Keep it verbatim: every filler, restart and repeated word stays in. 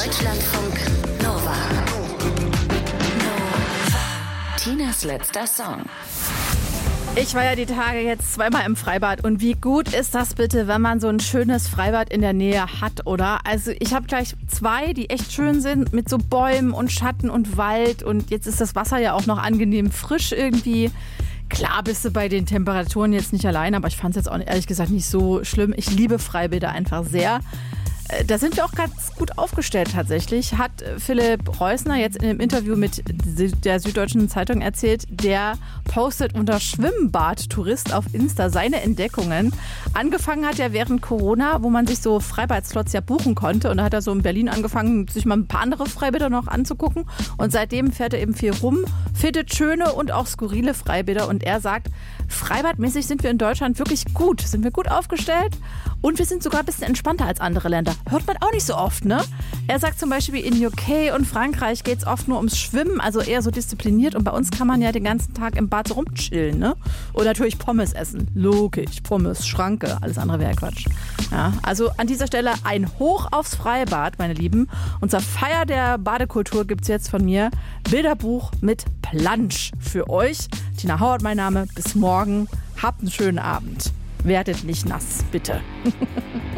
Deutschlandfunk Nova. Nova. Tinas letzter Song. Ich war ja die Tage jetzt zweimal im Freibad und wie gut ist das bitte, wenn man so ein schönes Freibad in der Nähe hat, oder? Also ich habe gleich zwei, die echt schön sind, mit so Bäumen und Schatten und Wald und jetzt ist das Wasser ja auch noch angenehm frisch irgendwie. Klar bist du bei den Temperaturen jetzt nicht allein, aber ich fand es jetzt auch ehrlich gesagt nicht so schlimm. Ich liebe Freibäder einfach sehr. Da sind wir auch ganz gut aufgestellt tatsächlich, hat Philipp Reusner jetzt in einem Interview mit der Süddeutschen Zeitung erzählt. Der postet unter Schwimmbad-Tourist auf Insta seine Entdeckungen. Angefangen hat er während Corona, wo man sich so Freibad-Slots ja buchen konnte. Und da hat er so in Berlin angefangen, sich mal ein paar andere Freibäder noch anzugucken. Und seitdem fährt er eben viel rum, findet schöne und auch skurrile Freibäder. Und er sagt, freibadmäßig sind wir in Deutschland wirklich gut, sind wir gut aufgestellt. Und wir sind sogar ein bisschen entspannter als andere Länder. Hört man auch nicht so oft, ne? Er sagt zum Beispiel, in U K und Frankreich geht es oft nur ums Schwimmen, also eher so diszipliniert. Und bei uns kann man ja den ganzen Tag im Bad so rumchillen, ne? Und natürlich Pommes essen. Logisch, Pommes, Schranke, alles andere wäre Quatsch. Ja, also an dieser Stelle ein Hoch aufs Freibad, meine Lieben. Und zur Feier der Badekultur gibt es jetzt von mir Bilderbuch mit Plansch für euch. Tina Hauert, mein Name. Bis morgen. Habt einen schönen Abend. Werdet nicht nass, bitte.